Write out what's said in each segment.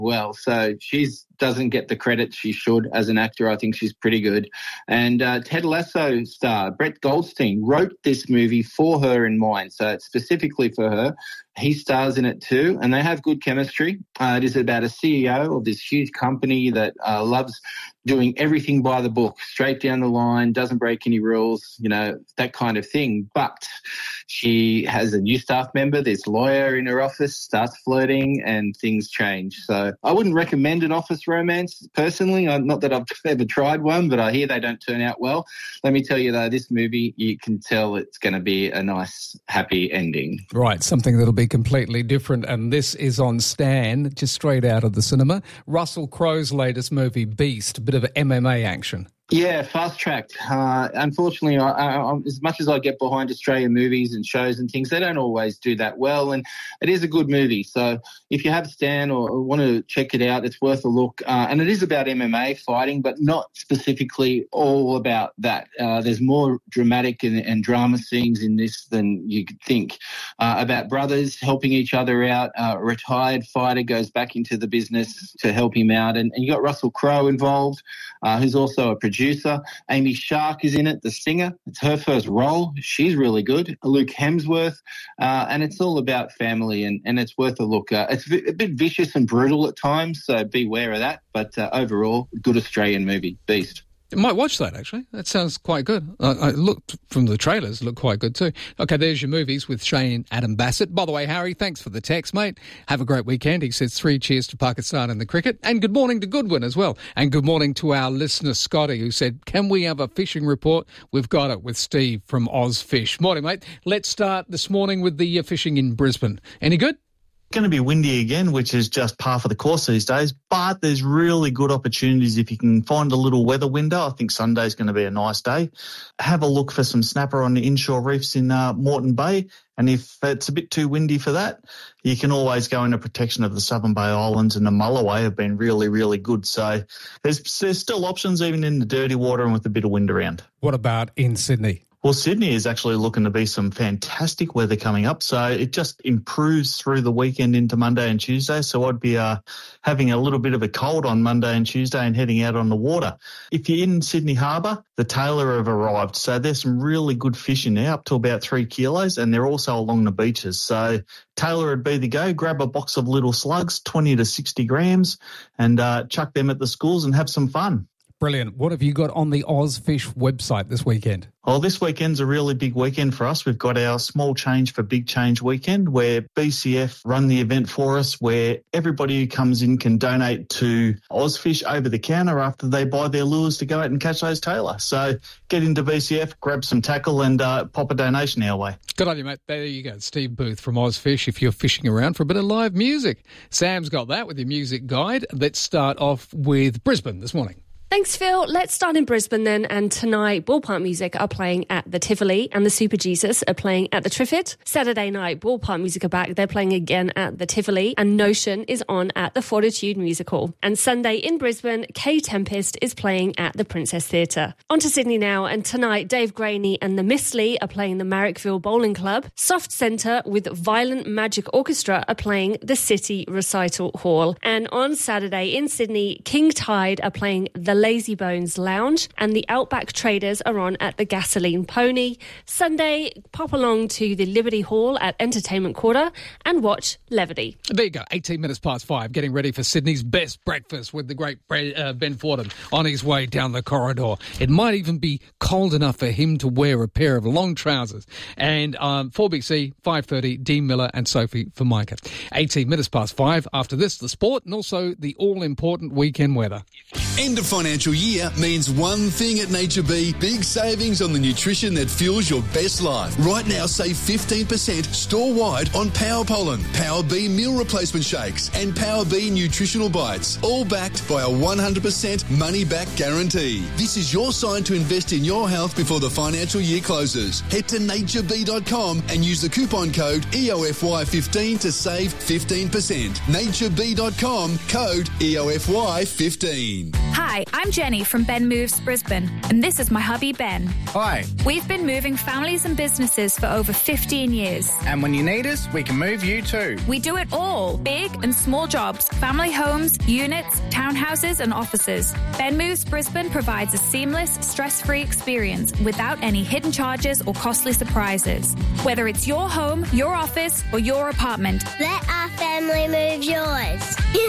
well. So she doesn't get the credit she should as an actor. I think she's pretty good. And Ted Lasso star Brett Goldstein wrote this movie for her in mind, so it's specifically for her. He stars in it too, and they have good chemistry. It is about a CEO of this huge company that loves doing everything by the book, straight down the line, doesn't break any rules, that kind of thing. But she has a new staff member, this lawyer in her office, starts flirting, and things change. So I wouldn't recommend an office romance personally. Not that I've ever tried one, but I hear they don't turn out well. Let me tell you, though, this movie, you can tell it's going to be a nice, happy ending. Right, something that'll be completely different, and this is on Stan, just straight out of the cinema. Russell Crowe's latest movie, Beast, a bit of MMA action. Yeah, fast-tracked. Unfortunately, as much as I get behind Australian movies and shows and things, they don't always do that well, and it is a good movie. So if you have Stan or want to check it out, it's worth a look. And it is about MMA fighting, but not specifically all about that. There's more dramatic and drama scenes in this than you could think, about brothers helping each other out. A retired fighter goes back into the business to help him out, and you got Russell Crowe involved, who's also a producer. Amy Shark is in it, the singer. It's her first role. She's really good. Luke Hemsworth. And it's all about family, and it's worth a look. It's a bit vicious and brutal at times, so beware of that. But overall, good Australian movie, Beast. I might watch that, actually. That sounds quite good. I looked from the trailers, look quite good too. Okay, there's your movies with Shane Adam Bassett. By the way, Harry, thanks for the text, mate. Have a great weekend. He says 3 cheers to Pakistan and the cricket. And good morning to Goodwin as well. And good morning to our listener, Scotty, who said, can we have a fishing report? We've got it with Steve from Ozfish. Morning, mate. Let's start this morning with the fishing in Brisbane. Any good? Going to be windy again, which is just par for the course these days, but there's really good opportunities if you can find a little weather window. I think Sunday's going to be a nice day. Have a look for some snapper on the inshore reefs in Moreton Bay, and if it's a bit too windy for that, you can always go into protection of the Southern Bay Islands, and the Mulloway have been really, really good. So there's still options even in the dirty water and with a bit of wind around. What about in Sydney? Well, Sydney is actually looking to be some fantastic weather coming up, so it just improves through the weekend into Monday and Tuesday. So I'd be having a little bit of a cold on Monday and Tuesday and heading out on the water. If you're in Sydney Harbour, the Taylor have arrived, so there's some really good fishing now, up to about 3 kilos, and they're also along the beaches. So Taylor would be the go. Grab a box of little slugs, 20 to 60 grams, and chuck them at the schools and have some fun. Brilliant. What have you got on the Ozfish website this weekend? Well, this weekend's a really big weekend for us. We've got our Small Change for Big Change weekend, where BCF run the event for us, where everybody who comes in can donate to Ozfish over the counter after they buy their lures to go out and catch those Taylor. So get into BCF, grab some tackle, and pop a donation our way. Good on you, mate. There you go. Steve Booth from Ozfish, if you're fishing around for a bit of live music. Sam's got that with your music guide. Let's start off with Brisbane this morning. Thanks, Phil. Let's start in Brisbane then. And tonight, Ballpark Music are playing at the Tivoli and the Super Jesus are playing at the Triffid. Saturday night, Ballpark Music are back. They're playing again at the Tivoli, and Notion is on at the Fortitude Music Hall. And Sunday in Brisbane, K Tempest is playing at the Princess Theatre. On to Sydney now. And tonight, Dave Graney and the Mistley are playing the Marrickville Bowling Club. Soft Centre with Violent Magic Orchestra are playing the City Recital Hall. And on Saturday in Sydney, King Tide are playing the Lazy Bones Lounge, and the Outback Traders are on at the Gasoline Pony. Sunday, pop along to the Liberty Hall at Entertainment Quarter and watch Levity. There you go, 18 minutes past 5, getting ready for Sydney's best breakfast with the great Ben Fordham on his way down the corridor. It might even be cold enough for him to wear a pair of long trousers. And 4BC, 5:30, Dean Miller and Sophie for Micah. 18 minutes past 5. After this, the sport and also the all-important weekend weather. End of financial year means one thing at Nature B: big savings on the nutrition that fuels your best life. Right now, save 15% store-wide on Power Pollen, Power B meal replacement shakes, and Power B nutritional bites, all backed by a 100% money-back guarantee. This is your sign to invest in your health before the financial year closes. Head to natureb.com and use the coupon code EOFY15 to save 15%. natureb.com, code EOFY15. Hi, I'm Jenny from Ben Moves Brisbane, and this is my hubby Ben. Hi. We've been moving families and businesses for over 15 years. And when you need us, we can move you too. We do it all, big and small jobs, family homes, units, townhouses and offices. Ben Moves Brisbane provides a seamless, stress-free experience without any hidden charges or costly surprises. Whether it's your home, your office or your apartment. Let our family move yours.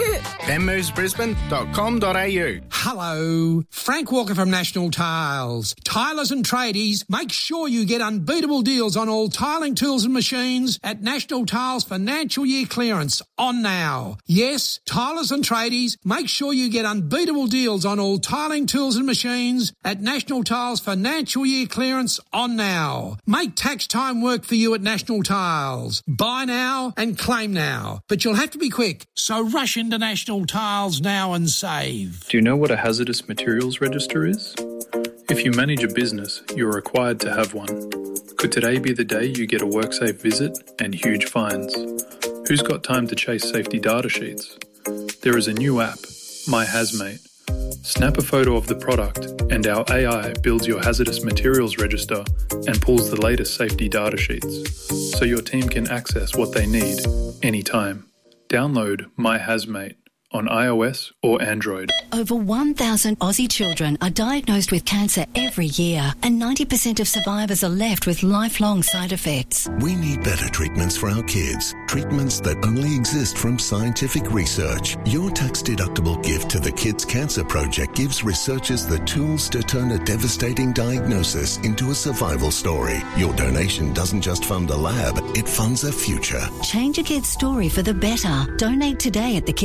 benmovesbrisbane.com.au. Hello, Frank Walker from National Tiles. Tilers and tradies, make sure you get unbeatable deals on all tiling tools and machines at National Tiles financial year clearance on now. Yes, tilers and tradies, make sure you get unbeatable deals on all tiling tools and machines at National Tiles financial year clearance on now. Make tax time work for you at National Tiles. Buy now and claim now. But you'll have to be quick, so rush into National Tiles now and save. Do you know what a hazardous materials register is? If you manage a business, you're required to have one. Could today be the day you get a WorkSafe visit and huge fines? Who's got time to chase safety data sheets? There is a new app, My Hazmate. Snap a photo of the product and our AI builds your hazardous materials register and pulls the latest safety data sheets, so your team can access what they need anytime. Download My Hazmate on iOS or Android. Over 1,000 Aussie children are diagnosed with cancer every year, and 90% of survivors are left with lifelong side effects. We need better treatments for our kids. Treatments that only exist from scientific research. Your tax-deductible gift to the Kids Cancer Project gives researchers the tools to turn a devastating diagnosis into a survival story. Your donation doesn't just fund a lab, it funds a future. Change a kid's story for the better. Donate today at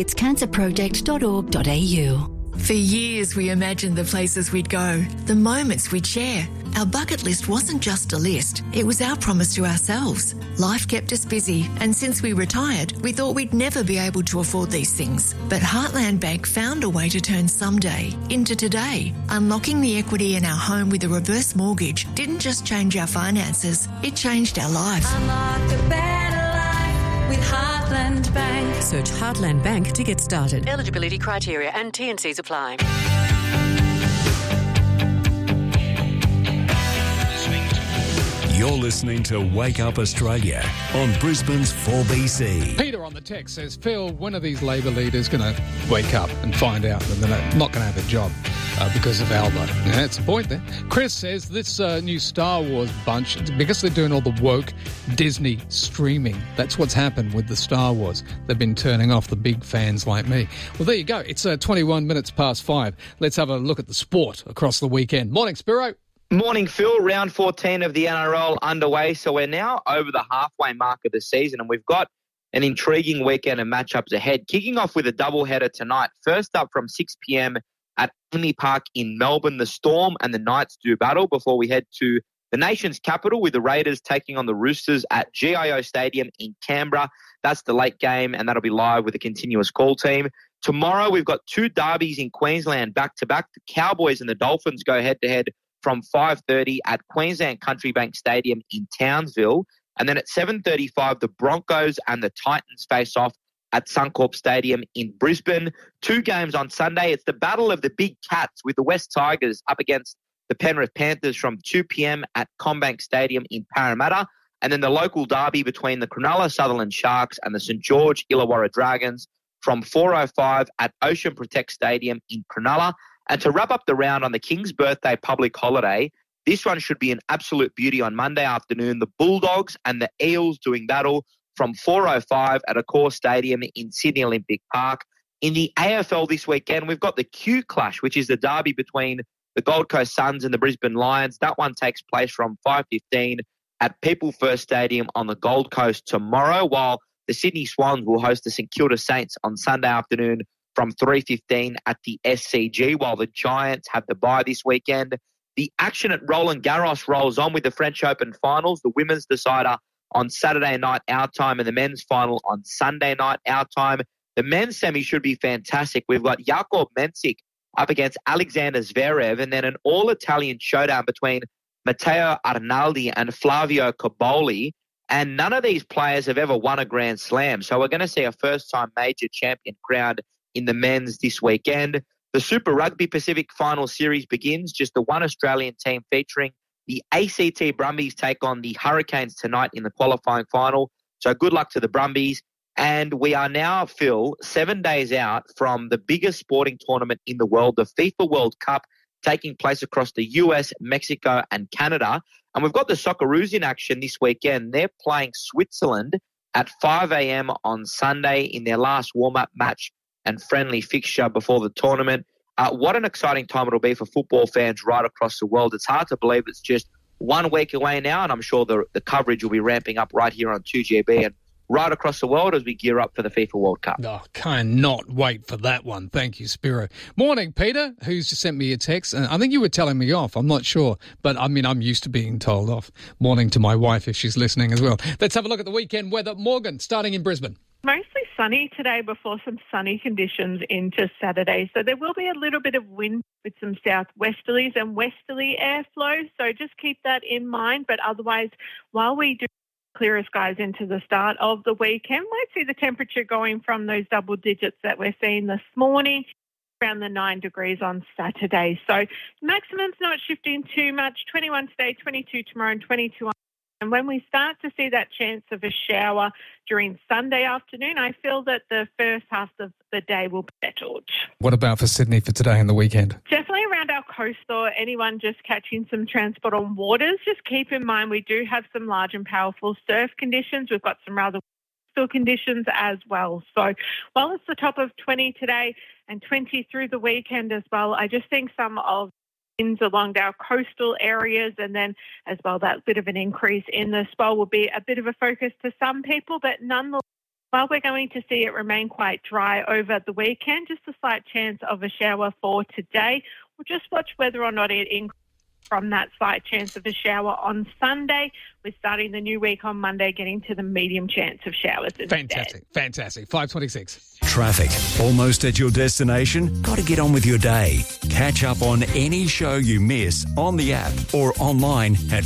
thekidscancerproject.org.au. For years, we imagined the places we'd go, the moments we'd share. Our bucket list wasn't just a list, it was our promise to ourselves. Life kept us busy, and since we retired, we thought we'd never be able to afford these things. But Heartland Bank found a way to turn someday into today. Unlocking the equity in our home with a reverse mortgage didn't just change our finances, it changed our lives. Unlock a better life with Heartland Bank. Search Heartland Bank to get started. Eligibility criteria and T&Cs apply. You're listening to Wake Up Australia on Brisbane's 4BC. Peter on the text says, Phil, when are these Labor leaders going to wake up and find out that they're not going to have a job because of Albo? Yeah, that's the point there. Chris says this new Star Wars bunch, because they're doing all the woke Disney streaming, that's what's happened with the Star Wars. They've been turning off the big fans like me. Well, there you go. It's 21 minutes past 5. Let's have a look at the sport across the weekend. Morning, Spiro. Morning, Phil. Round 14 of the NRL underway. So we're now over the halfway mark of the season, and we've got an intriguing weekend of matchups ahead. Kicking off with a doubleheader tonight. First up from 6 p.m. at Amy Park in Melbourne, the Storm and the Knights do battle before we head to the nation's capital with the Raiders taking on the Roosters at GIO Stadium in Canberra. That's the late game, and that'll be live with a continuous call team. Tomorrow we've got two derbies in Queensland back-to-back. The Cowboys and the Dolphins go head-to-head from 5:30 at Queensland Country Bank Stadium in Townsville. And then at 7:35, the Broncos and the Titans face off at Suncorp Stadium in Brisbane. Two games on Sunday. It's the battle of the big cats with the West Tigers up against the Penrith Panthers from 2 p.m. at CommBank Stadium in Parramatta. And then the local derby between the Cronulla Sutherland Sharks and the St George Illawarra Dragons from 4:05 at Ocean Protect Stadium in Cronulla. And to wrap up the round on the King's birthday public holiday, this one should be an absolute beauty on Monday afternoon. The Bulldogs and the Eels doing battle from 4:05 at Accor Stadium in Sydney Olympic Park. In the AFL this weekend, we've got the Q Clash, which is the derby between the Gold Coast Suns and the Brisbane Lions. That one takes place from 5:15 at People First Stadium on the Gold Coast tomorrow, while the Sydney Swans will host the St Kilda Saints on Sunday afternoon from 3:15 at the SCG, while the Giants have the bye this weekend. The action at Roland Garros rolls on with the French Open finals, the women's decider on Saturday night our time and the men's final on Sunday night our time. The men's semi should be fantastic. We've got Jakub Mensik up against Alexander Zverev, and then an all-Italian showdown between Matteo Arnaldi and Flavio Cobolli. And none of these players have ever won a Grand Slam, so we're going to see a first-time major champion crowned in the men's this weekend. The Super Rugby Pacific Final Series begins. Just the one Australian team featuring the ACT Brumbies take on the Hurricanes tonight in the qualifying final. So good luck to the Brumbies. And we are now, Phil, 7 days out from the biggest sporting tournament in the world, the FIFA World Cup, taking place across the US, Mexico and Canada. And we've got the Socceroos in action this weekend. They're playing Switzerland at 5 a.m. on Sunday in their last warm-up match and friendly fixture before the tournament. What an exciting time it'll be for football fans right across the world. It's hard to believe it's just 1 week away now, and I'm sure the coverage will be ramping up right here on 2GB and right across the world as we gear up for the FIFA World Cup. Oh, cannot wait for that one. Thank you, Spiro. Morning, Peter, who's just sent me a text. I think you were telling me off. I'm not sure. But, I mean, I'm used to being told off. Morning to my wife if she's listening as well. Let's have a look at the weekend weather. Morgan, starting in Brisbane. Mostly sunny today before some sunny conditions into Saturday. So there will be a little bit of wind with some southwesterlies and westerly airflow. So just keep that in mind. But otherwise, while we do clearer skies into the start of the weekend, might see the temperature going from those double digits that we're seeing this morning around the 9 degrees on Saturday. So maximum's not shifting too much. 21 today, 22 tomorrow and 22 on. And when we start to see that chance of a shower during Sunday afternoon, I feel that the first half of the day will be settled. What about for Sydney for today and the weekend? Definitely around our coast or anyone just catching some transport on waters. Just keep in mind we do have some large and powerful surf conditions. We've got some rather coastal conditions as well. So while it's the top of 20 today and 20 through the weekend as well, I just think some of along our coastal areas, and then as well that bit of an increase in the swell will be a bit of a focus to some people, but nonetheless, while we're going to see it remain quite dry over the weekend, just a slight chance of a shower for today. We'll just watch whether or not it increases from that slight chance of a shower on Sunday. We're starting the new week on Monday, getting to the medium chance of showers instead. Fantastic. 5:26. Traffic. Almost at your destination? Got to get on with your day. Catch up on any show you miss on the app or online at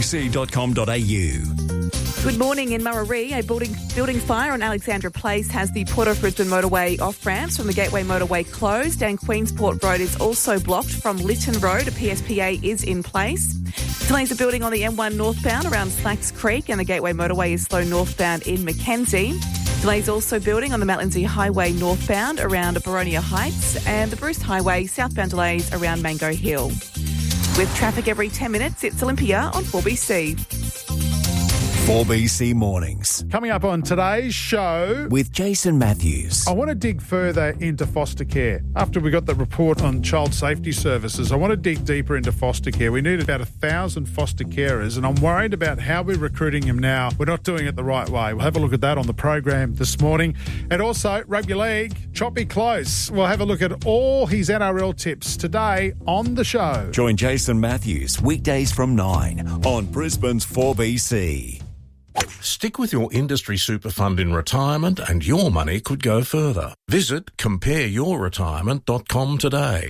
4bc.com.au. Good morning in Murarrie. A building fire on Alexandra Place has the Port of Brisbane motorway off ramps from the Gateway motorway closed, and Queensport Road is also blocked from Lytton Road. A PSPA is in place. Delays are building on the M1 northbound around Slacks Creek, and the Gateway motorway is slow northbound in Mackenzie. Delays also building on the Mount Lindesay Highway northbound around Boronia Heights, and the Bruce Highway southbound delays around Mango Hill. With traffic every 10 minutes, it's Olympia on 4BC. 4BC Mornings. Coming up on today's show with Jason Matthews. I want to dig further into foster care. After we got the report on child safety services, I want to dig deeper into foster care. We need about 1,000 foster carers, and I'm worried about how we're recruiting them now. We're not doing it the right way. We'll have a look at that on the program this morning. And also, rugby league, choppy close. We'll have a look at all his NRL tips today on the show. Join Jason Matthews weekdays from 9 on Brisbane's 4BC. Stick with your industry super fund in retirement and your money could go further. Visit compareyourretirement.com today.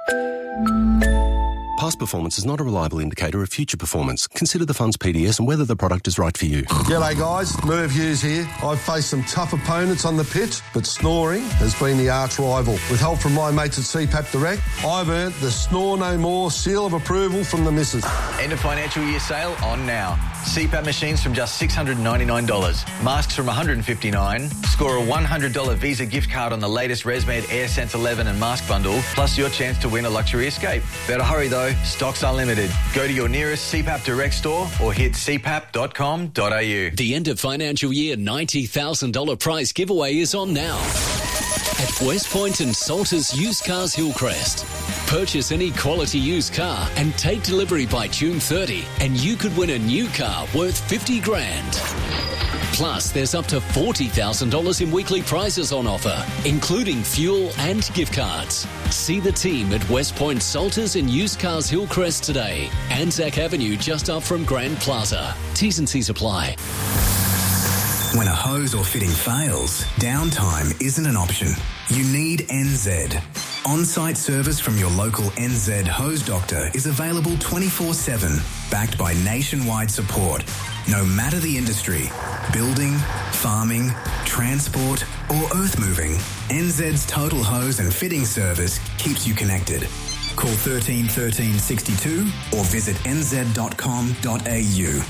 Past performance is not a reliable indicator of future performance. Consider the fund's PDS and whether the product is right for you. G'day guys, Merv Hughes here. I've faced some tough opponents on the pitch, but snoring has been the arch rival. With help from my mates at CPAP Direct, I've earned the Snore No More seal of approval from the missus. End of financial year sale on now. CPAP machines from just $699. Masks from $159. Score a $100 Visa gift card on the latest ResMed AirSense 11 and mask bundle, plus your chance to win a luxury escape. Better hurry though, stocks are limited. Go to your nearest CPAP Direct store or hit cpap.com.au. The end of financial year $90,000 prize giveaway is on now at West Point and Salters Used Cars Hillcrest. Purchase any quality used car and take delivery by June 30 and you could win a new car worth $50,000. Plus, there's up to $40,000 in weekly prizes on offer, including fuel and gift cards. See the team at West Point Salters and Used Cars Hillcrest today. Anzac Avenue just up from Grand Plaza. T's and C's apply. When a hose or fitting fails, downtime isn't an option. You need NZ. On-site service from your local NZ hose doctor is available 24/7, backed by nationwide support. No matter the industry, building, farming, transport, or earth moving, NZ's total hose and fitting service keeps you connected. Call 13 13 62 or visit nz.com.au.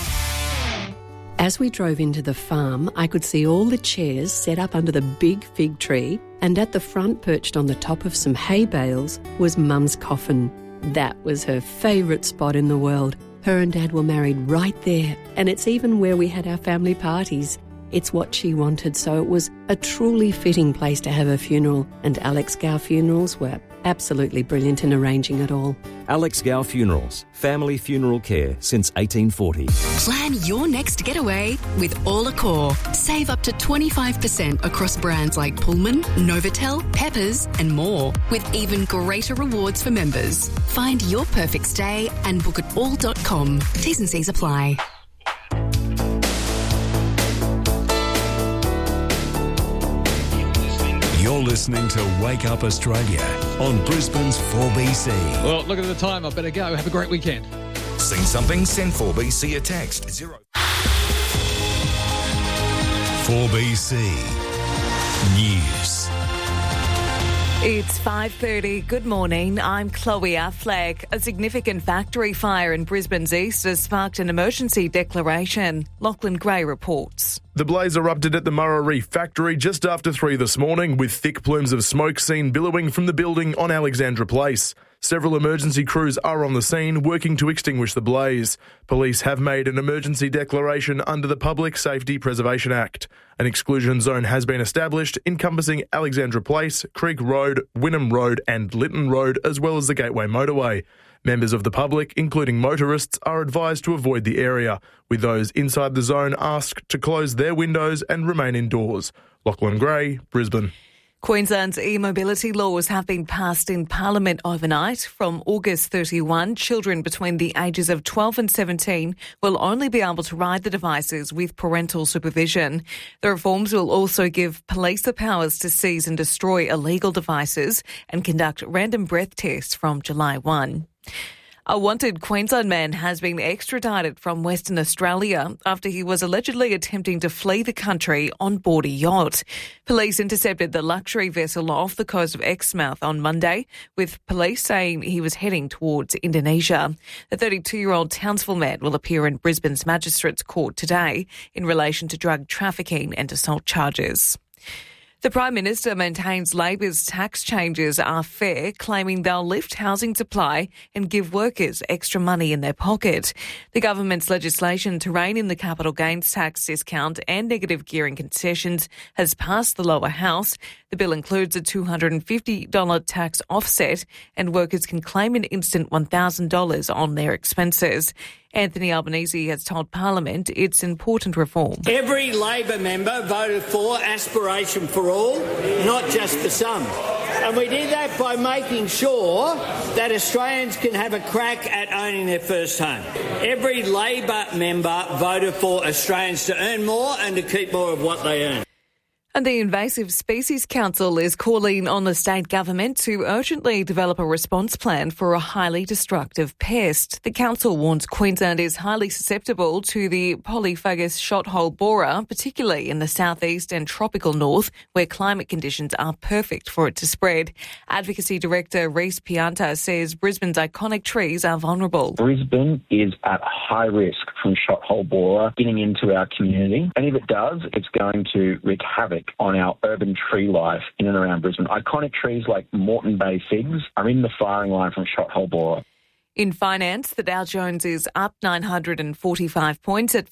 As we drove into the farm, I could see all the chairs set up under the big fig tree, and at the front, perched on the top of some hay bales, was Mum's coffin. That was her favourite spot in the world. Her and Dad were married right there, and it's even where we had our family parties. It's what she wanted, so it was a truly fitting place to have her funeral, and Alex Gow Funerals were absolutely brilliant in arranging it all. Alex Gow Funerals, family funeral care since 1840. Plan your next getaway with All Accor. Save up to 25% across brands like Pullman, Novotel, Peppers and more, with even greater rewards for members. Find your perfect stay and book at all.com. T's and C's apply. You're listening to Wake Up Australia on Brisbane's 4BC. Well, look at the time. I better go. Have a great weekend. Seen something? Send 4BC a text. 4BC News. It's 5:30. Good morning. I'm Chloe Affleck. A significant factory fire in Brisbane's east has sparked an emergency declaration. Lachlan Gray reports. The blaze erupted at the Murray Reef factory just after 3 this morning, with thick plumes of smoke seen billowing from the building on Alexandra Place. Several emergency crews are on the scene working to extinguish the blaze. Police have made an emergency declaration under the Public Safety Preservation Act. An exclusion zone has been established encompassing Alexandra Place, Creek Road, Wynnum Road and Lytton Road, as well as the Gateway Motorway. Members of the public, including motorists, are advised to avoid the area, with those inside the zone asked to close their windows and remain indoors. Lachlan Gray, Brisbane. Queensland's e-mobility laws have been passed in Parliament overnight. From August 31, children between the ages of 12 and 17 will only be able to ride the devices with parental supervision. The reforms will also give police the powers to seize and destroy illegal devices and conduct random breath tests from July 1. A wanted Queensland man has been extradited from Western Australia after he was allegedly attempting to flee the country on board a yacht. Police intercepted the luxury vessel off the coast of Exmouth on Monday, with police saying he was heading towards Indonesia. The 32-year-old Townsville man will appear in Brisbane's Magistrates Court today in relation to drug trafficking and assault charges. The Prime Minister maintains Labor's tax changes are fair, claiming they'll lift housing supply and give workers extra money in their pocket. The government's legislation to rein in the capital gains tax discount and negative gearing concessions has passed the lower house. The bill includes a $250 tax offset, and workers can claim an instant $1,000 on their expenses. Anthony Albanese has told Parliament it's important reform. Every Labor member voted for aspiration for all, not just for some. And we did that by making sure that Australians can have a crack at owning their first home. Every Labor member voted for Australians to earn more and to keep more of what they earn. And the Invasive Species Council is calling on the state government to urgently develop a response plan for a highly destructive pest. The council warns Queensland is highly susceptible to the polyphagous shot-hole borer, particularly in the southeast and tropical north, where climate conditions are perfect for it to spread. Advocacy Director Reece Pianta says Brisbane's iconic trees are vulnerable. Brisbane is at high risk from shot-hole borer getting into our community, and if it does, it's going to wreak havoc on our urban tree life in and around Brisbane. Iconic trees like Moreton Bay figs are in the firing line from shot-hole borer. In finance, the Dow Jones is up 945 points at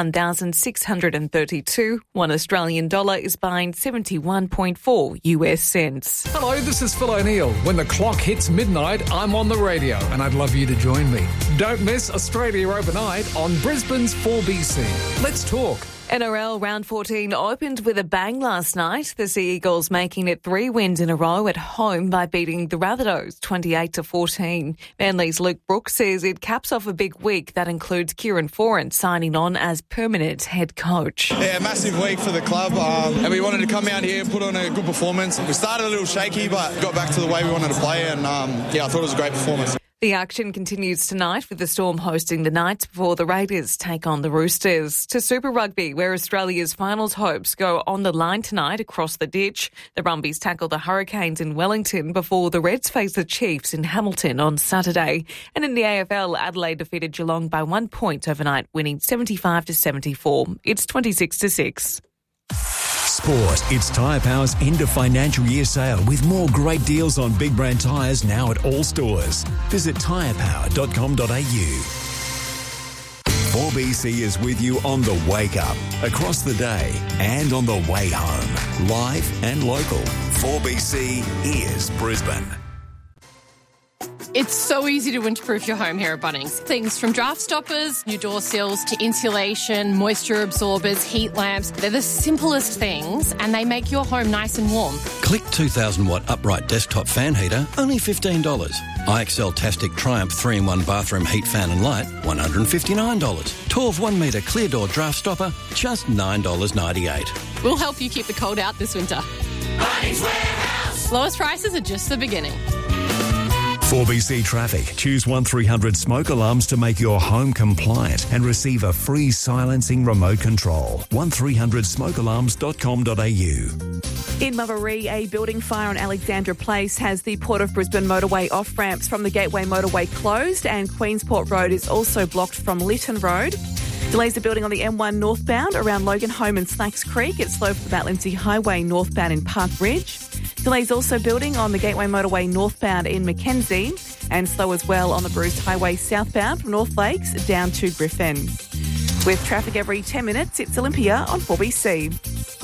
51,632. $1 is buying 71.4 US cents. Hello, this is Phil O'Neill. When the clock hits midnight, I'm on the radio, and I'd love you to join me. Don't miss Australia Overnight on Brisbane's 4BC. Let's talk. NRL Round 14 opened with a bang last night. The Sea Eagles making it 3 wins in a row at home by beating the Rabbitohs 28-14. Manly's Luke Brooks says it caps off a big week that includes Kieran Foran signing on as permanent head coach. Yeah, massive week for the club, and we wanted to come out here and put on a good performance. We started a little shaky, but got back to the way we wanted to play, and I thought it was a great performance. The action continues tonight with the Storm hosting the Knights before the Raiders take on the Roosters. To Super Rugby, where Australia's finals hopes go on the line tonight across the ditch. The Brumbies tackle the Hurricanes in Wellington before the Reds face the Chiefs in Hamilton on Saturday. And in the AFL, Adelaide defeated Geelong by 1 point overnight, winning 75-74. It's 26-6. Sport. It's Tyre Power's end of financial year sale with more great deals on big brand tyres now at all stores. Visit tyrepower.com.au. 4BC is with you on the wake up, across the day and on the way home. Live and local. 4BC is Brisbane. It's so easy to winterproof your home here at Bunnings. Things from draft stoppers, new door sills, to insulation, moisture absorbers, heat lamps. They're the simplest things and they make your home nice and warm. Click 2,000 watt upright desktop fan heater, only $15. IXL Tastic Triumph 3-in-1 bathroom heat fan and light, $159. 12 1 metre clear door draft stopper, just $9.98. We'll help you keep the cold out this winter. Bunnings Warehouse. Lowest prices are just the beginning. 4BC Traffic. Choose 1300 smoke alarms to make your home compliant and receive a free silencing remote control. 1300smokealarms.com.au. In Murray, a building fire on Alexandra Place has the Port of Brisbane motorway off-ramps from the Gateway motorway closed, and Queensport Road is also blocked from Lytton Road. Delays are building on the M1 northbound around Logan Home and Slacks Creek. It's slow for the Mount Lindsay Highway northbound in Park Ridge. Delays also building on the Gateway motorway northbound in Mackenzie, and slow as well on the Bruce Highway southbound from North Lakes down to Griffin. With traffic every 10 minutes, it's Olympia on 4BC.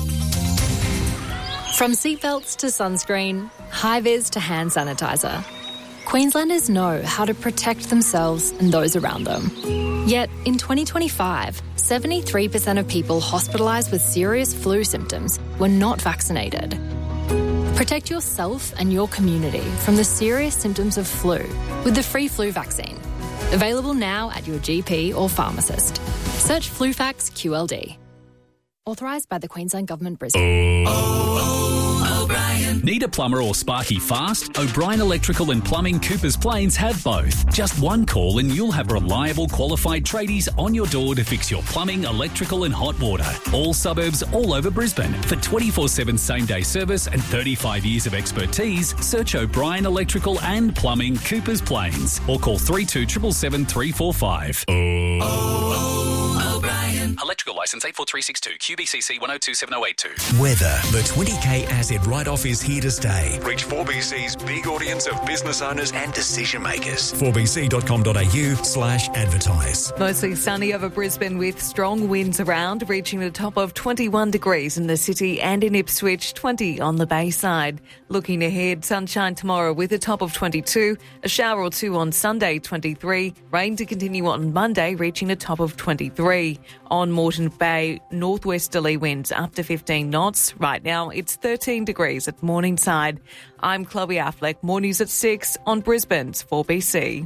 From seatbelts to sunscreen, high-vis to hand sanitizer, Queenslanders know how to protect themselves and those around them. Yet, in 2025, 73% of people hospitalised with serious flu symptoms were not vaccinated. Protect yourself and your community from the serious symptoms of flu with the free flu vaccine. Available now at your GP or pharmacist. Search FluFax QLD. Authorised by the Queensland Government, Brisbane. Need a plumber or sparky fast? O'Brien Electrical and Plumbing Coopers Plains have both. Just one call and you'll have reliable, qualified tradies on your door to fix your plumbing, electrical and hot water. All suburbs, all over Brisbane. For 24/7 same-day service and 35 years of expertise, search O'Brien Electrical and Plumbing Coopers Plains or call 3277 345. O'Brien. Electrical licence 84362 QBCC 1027082. Weather. The 20K asset write-off is here to stay. Reach 4BC's big audience of business owners and decision makers. 4bc.com.au/advertise. Mostly sunny over Brisbane with strong winds around, reaching the top of 21 degrees in the city and in Ipswich, 20 on the Bayside. Looking ahead, sunshine tomorrow with a top of 22, a shower or two on Sunday, 23, rain to continue on Monday, reaching a top of 23. On Moreton Bay, northwesterly winds up to 15 knots. Right now, it's 13 degrees at Morningside. I'm Chloe Affleck. More news at 6 on Brisbane's 4BC.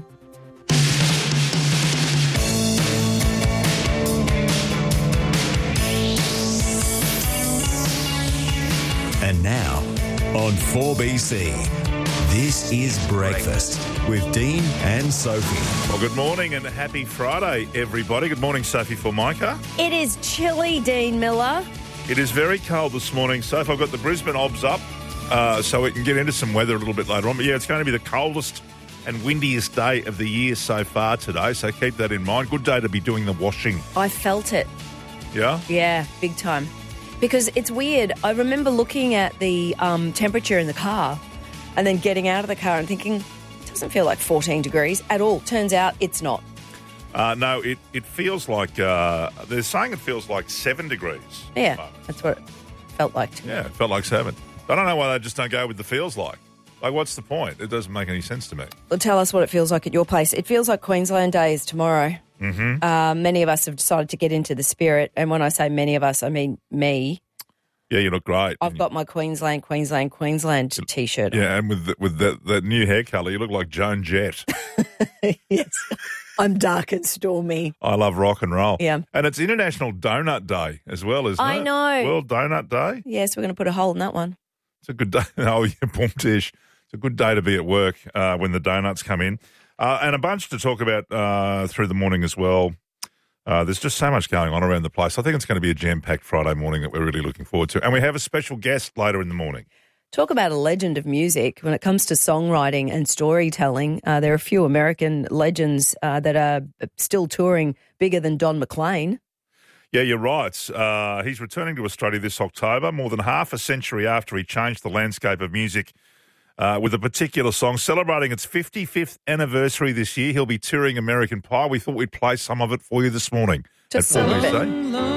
And now, on 4BC, this is Breakfast with Dean and Sophie. Well, good morning and happy Friday, everybody. Good morning, Sophie Formica. It is chilly, Dean Miller. It is very cold this morning, Soph. I've got the Brisbane obs up so we can get into some weather a little bit later on. But, yeah, it's going to be the coldest and windiest day of the year so far today, so keep that in mind. Good day to be doing the washing. I felt it. Yeah? Yeah, big time. Because it's weird. I remember looking at the temperature in the car and then getting out of the car and thinking, it doesn't feel like 14 degrees at all. Turns out it's not. No, it feels like, they're saying it feels like 7 degrees. Yeah, that's what it felt like to me. Yeah, it felt like 7. I don't know why they just don't go with the feels like. Like, what's the point? It doesn't make any sense to me. Well, tell us what it feels like at your place. It feels like Queensland Day is tomorrow. Mm-hmm. Many of us have decided to get into the spirit. And when I say many of us, I mean me. Yeah, you look great. I've got my Queensland T-shirt on. Yeah, and with that new hair colour, you look like Joan Jett. Yes. I'm dark and stormy. I love rock and roll. Yeah. And it's International Donut Day as well, isn't it? I know. World Donut Day. Yes, we're going to put a hole in that one. It's a good day. Oh, yeah, boom tish. It's a good day to be at work when the donuts come in. And a bunch to talk about through the morning as well. There's just so much going on around the place. I think it's going to be a jam-packed Friday morning that we're really looking forward to. And we have a special guest later in the morning. Talk about a legend of music. When it comes to songwriting and storytelling, there are a few American legends that are still touring bigger than Don McLean. Yeah, you're right. He's returning to Australia this October, more than half a century after he changed the landscape of music with a particular song. Celebrating its 55th anniversary this year, he'll be touring American Pie. We thought we'd play some of it for you this morning. Just some of it.